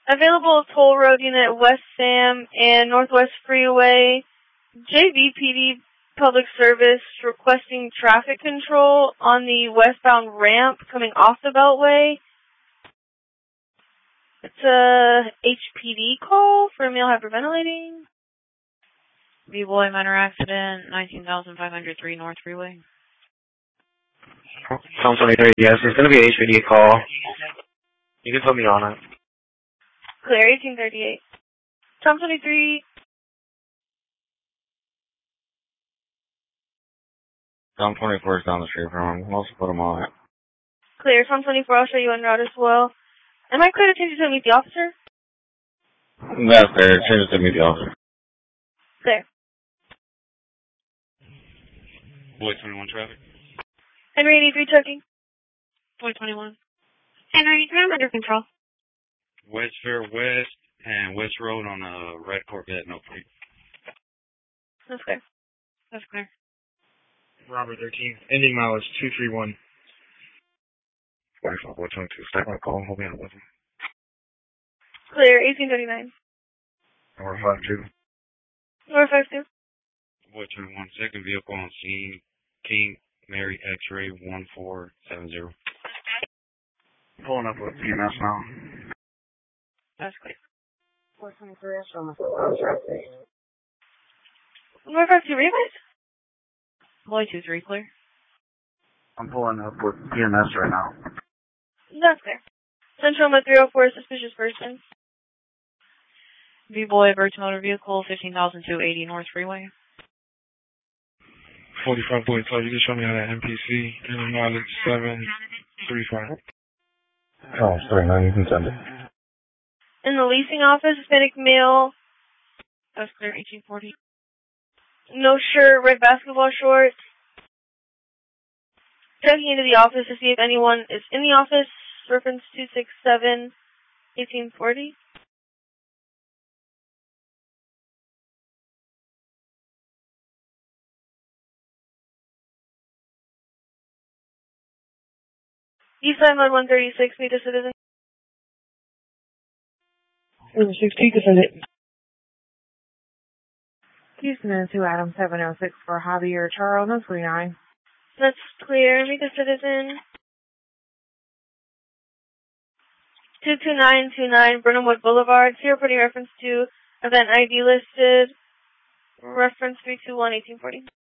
Available toll road unit West Sam and Northwest Freeway. JVPD Public Service requesting traffic control on the westbound ramp coming off the Beltway. It's a HPD call for male hyperventilating. B-Boy minor accident, 19,503 North Freeway. Sound 23, yes, it's going to be an HPD call. You can put me on it. Clear, 1838. Tom 23. Tom 24 is down the street from him. We'll also put him on it. Clear, Tom 24, I'll show you en route as well. Am I clear to change to meet the officer? That's fair. Change it to meet the officer. Clear. Boy 21 traffic. Henry 83 checking. Boy 21. Henry 83, I'm under control. West Fair West and West Road on a red Corvette, no plate. That's clear. That's clear. Robert 13, ending mileage 231. 45, 422, second call, hold me on with him. Clear, 1839. Or 52. Or 52. Boy 21, second vehicle on scene, King Mary X-ray 1470. Pulling up with PMS now. That's clear. 423 is from Or 52 revised? Boy 23 clear. I'm pulling up with PMS right now. That's clear. Central 304, suspicious person. B-Boy Virgin Motor Vehicle, 15,280 North Freeway. 45 Boy 12, you can show me how that MPC, ending mileage 735. Oh, it's 39, you can send it. In the leasing office, Hispanic male. That's clear, 1840. No shirt, red basketball shorts. Checking into the office to see if anyone is in the office. Reference 267, 1840. Eastside Mode 136, meet a citizen. 60, defendant. Houston 2 Adam 706 for Javier Charles, no 29. That's clear. Meet the citizen. 22929 Burnhamwood Boulevard. Here putting reference to event ID listed. Reference 321 1840.